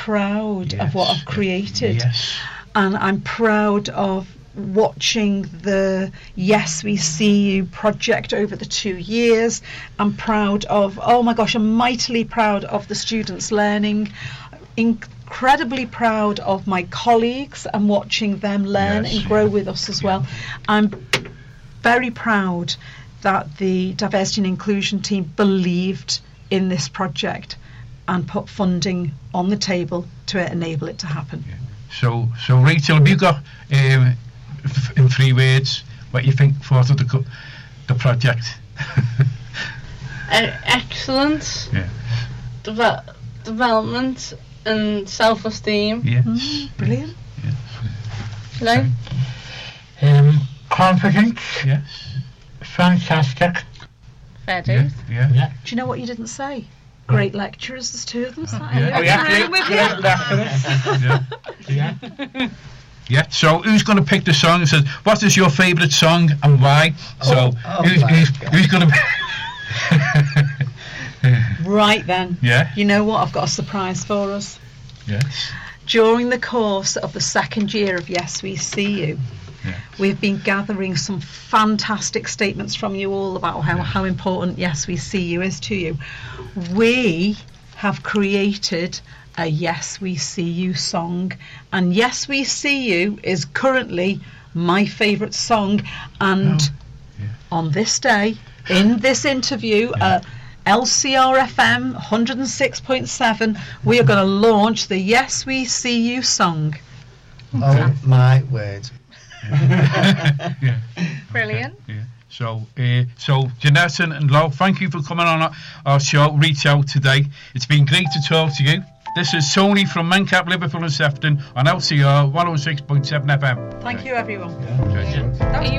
proud of what I've created. Yes. And I'm proud of watching the Yes We See You project over the 2 years. I'm proud of, oh my gosh, I'm mightily proud of the students learning. Incredibly proud of my colleagues and watching them learn and grow with us as well. I'm very proud that the diversity and inclusion team believed in this project and put funding on the table to enable it to happen. So Rachel, have you got in 3 words what you think for the project? Excellence, development and self-esteem. Yes. Brilliant. Hello. Confident. Yes. Fantastic. Fair dues. Yeah. Do you know what you didn't say? Great lecturers, there's 2 of them. Yeah. So who's going to pick the song and says, what is your favourite song and why? Who's going to Right then. Yeah. You know what? I've got a surprise for us. Yes. During the course of the 2nd year of Yes We See You, we've been gathering some fantastic statements from you all about how important Yes We See You is to you. We have created a Yes We See You song, and Yes We See You is currently my favourite song, and on this day, in this interview, LCRFM 106.7, we are going to launch the Yes We See You song. Oh my word. Brilliant. So Janessa and Lo, thank you for coming on our show, Reach Out today. It's been great to talk to you. This is Tony from Mencap, Liverpool and Sefton on LCR 106.7 FM. Thank you, everyone. Are you